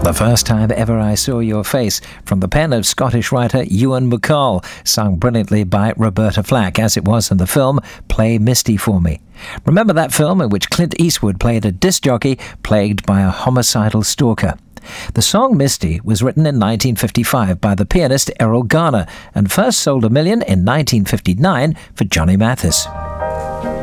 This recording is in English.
The First Time Ever I Saw Your Face, from the pen of Scottish writer Ewan MacColl, sung brilliantly by Roberta Flack, as it was in the film Play Misty for Me. Remember that film in which Clint Eastwood played a disc jockey plagued by a homicidal stalker? The song Misty was written in 1955 by the pianist Errol Garner and first sold 1 million in 1959 for Johnny Mathis.